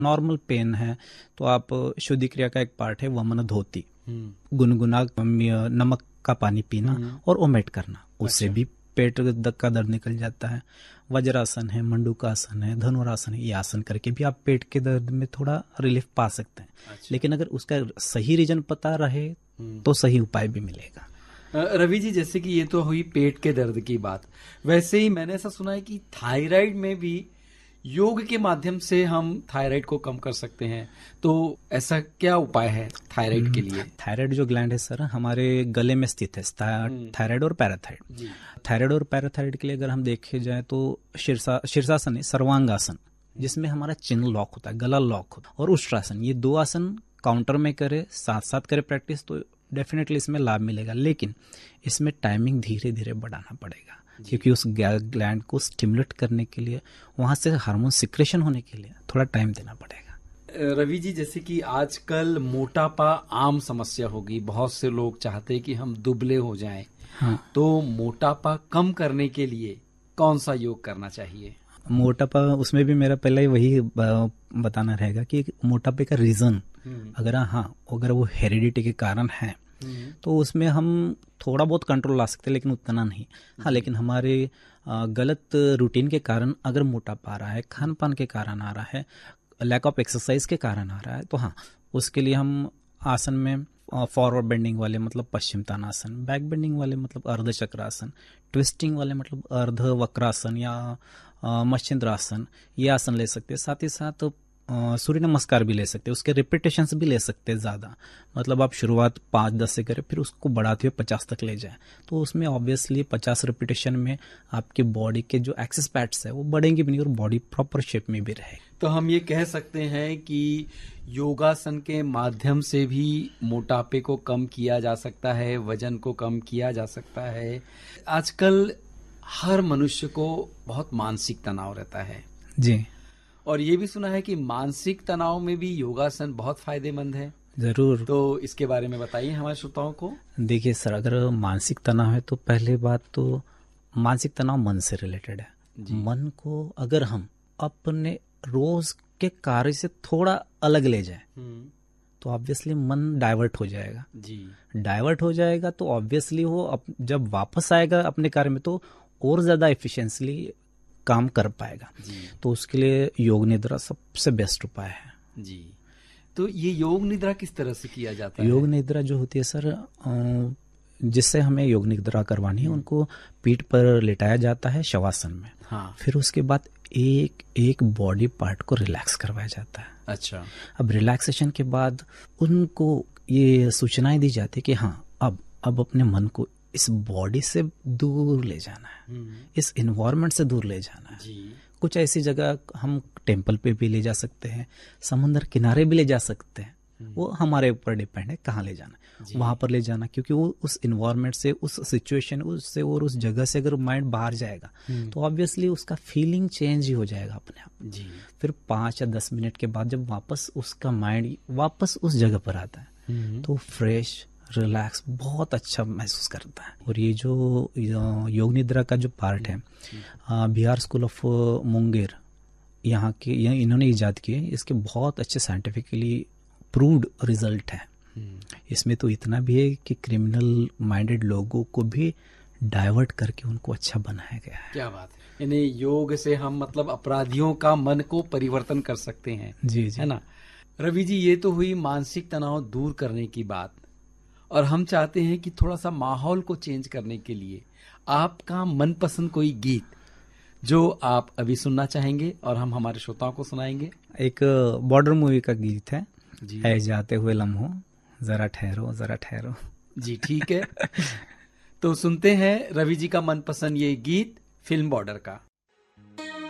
Normal pen है तो आप शुद्धि क्रिया का एक पार्ट है वमन धोती, गुनगुना नमक का पानी पीना और ओमेट करना, उससे भी पेट का दर्द निकल जाता है। वज्रासन है, मंडूकासन है, धनुरासन है, ये आसन करके भी आप पेट के दर्द में थोड़ा रिलीफ पा सकते हैं। लेकिन अगर उसका सही रीजन पता रहे तो सही उपाय भी मिलेगा। रवि जी, जैसे कि ये तो हुई पेट के दर्द की बात, वैसे ही मैंने ऐसा सुना है कि थायराइड में भी योग के माध्यम से हम थायराइड को कम कर सकते हैं, तो ऐसा क्या उपाय है थायराइड के लिए? थायराइड जो ग्लैंड है सर हमारे गले में स्थित है, थायराइड और पैराथायराइड। थायराइड और पैराथायराइड के लिए अगर हम देखे जाए तो शीर्षासन है, सर्वांगासन, जिसमें हमारा चिन्ह लॉक होता है, गला लॉक होता है, और उष्ट्रासन, ये 2 आसन काउंटर में करे, साथ साथ करे प्रैक्टिस तो डेफिनेटली इसमें लाभ मिलेगा। लेकिन इसमें टाइमिंग धीरे धीरे बढ़ाना पड़ेगा, क्योंकि उस ग्लैंड को स्टिमुलेट करने के लिए, वहां से हार्मोन सिक्रेशन होने के लिए थोड़ा टाइम देना पड़ेगा। रवि जी, जैसे कि आजकल मोटापा आम समस्या होगी, बहुत से लोग चाहते हैं कि हम दुबले हो जाएं। हाँ। तो मोटापा कम करने के लिए कौन सा योग करना चाहिए? मोटापा, उसमें भी मेरा पहले ही वही बताना रहेगा कि मोटापे का रीजन अगर वो हेरिडिटी के कारण है तो उसमें हम थोड़ा बहुत कंट्रोल ला सकते हैं, लेकिन उतना नहीं। हाँ, लेकिन हमारे गलत रूटीन के कारण अगर मोटापा आ रहा है, खान पान के कारण आ रहा है, लैक ऑफ एक्सरसाइज के कारण आ रहा है, तो हाँ, उसके लिए हम आसन में फॉरवर्ड बेंडिंग वाले मतलब पश्चिम तानासन, बैक बेंडिंग वाले मतलब अर्ध चक्रासन, ट्विस्टिंग वाले मतलब अर्ध वक्रासन या मच्छिंद्रासन, ये आसन ले सकते हैं। साथ ही साथ सूर्य नमस्कार भी ले सकते हैं, उसके रिपीटेशंस भी ले सकते हैं ज़्यादा। मतलब आप शुरुआत 5-10 से करें, फिर उसको बढ़ाते हुए 50 तक ले जाएं, तो उसमें ऑब्वियसली 50 रिपीटेशन में आपके बॉडी के जो एक्सेस पैट्स है वो बढ़ेंगे भी नहीं और बॉडी प्रॉपर शेप में भी रहेगी। तो हम ये कह सकते हैं कि योगासन के माध्यम से भी मोटापे को कम किया जा सकता है, वजन को कम किया जा सकता है। आजकल हर मनुष्य को बहुत मानसिक तनाव रहता है जी, और ये भी सुना है कि मानसिक तनाव में भी योगासन बहुत फायदेमंद है। जरूर, तो इसके बारे में बताइए हमारे श्रोताओं को। देखिए सर, अगर मानसिक तनाव है तो पहले बात तो मानसिक तनाव मन से रिलेटेड है। मन को अगर हम अपने रोज के कार्य से थोड़ा अलग ले जाए तो ऑब्वियसली मन डाइवर्ट हो जाएगा जी। डाइवर्ट हो जाएगा तो ऑब्वियसली वो जब वापस आएगा अपने कार्य में तो और ज्यादा एफिशिएंटली काम कर पाएगा जी। तो उसके लिए योग निद्रा सबसे बेस्ट उपाय है जी। तो ये योग निद्रा किस तरह से किया जाता है? योग निद्रा जो होती है सर, जिससे हमें योग निद्रा करवानी है उनको पीठ पर लिटाया जाता है शवासन में। हाँ। फिर उसके बाद एक एक बॉडी पार्ट को रिलैक्स करवाया जाता है। अच्छा। अब रिलैक्सेशन के बाद उनको ये सूचनाएं दी जाती है कि हाँ, अब अपने मन को इस बॉडी से दूर ले जाना है, इस एनवायरनमेंट से दूर ले जाना है जी। कुछ ऐसी जगह हम टेम्पल पे भी ले जा सकते हैं, समुद्र किनारे भी ले जा सकते हैं, वो हमारे ऊपर डिपेंड है कहाँ ले जाना, वहां पर ले जाना, क्योंकि वो उस एनवायरनमेंट से, उस सिचुएशन उससे और उस जगह से अगर माइंड बाहर जाएगा तो ऑब्वियसली उसका फीलिंग चेंज ही हो जाएगा अपने आप जी। फिर 5 या 10 मिनट के बाद जब वापस उसका माइंड वापस उस जगह पर आता है तो फ्रेश, रिलैक्स, बहुत अच्छा महसूस करता है। और ये जो योग निद्रा का जो पार्ट है, बिहार स्कूल ऑफ मुंगेर यहाँ के इन्होंने इजाद किए, इसके बहुत अच्छे साइंटिफिकली प्रूव्ड रिजल्ट है। इसमें तो इतना भी है कि क्रिमिनल माइंडेड लोगों को भी डाइवर्ट करके उनको अच्छा बनाया गया है। क्या बात है, यानी योग से हम मतलब अपराधियों का मन को परिवर्तन कर सकते हैं जी जी, है ना। रवि जी, ये तो हुई मानसिक तनाव दूर करने की बात, और हम चाहते हैं कि थोड़ा सा माहौल को चेंज करने के लिए आपका मनपसंद कोई गीत जो आप अभी सुनना चाहेंगे और हम हमारे श्रोताओं को सुनाएंगे। एक बॉर्डर मूवी का गीत है जी, ऐ जाते हुए लम्हों जरा ठहरो जरा ठहरो जी। ठीक है, तो सुनते हैं रवि जी का मनपसंद ये गीत फिल्म बॉर्डर का।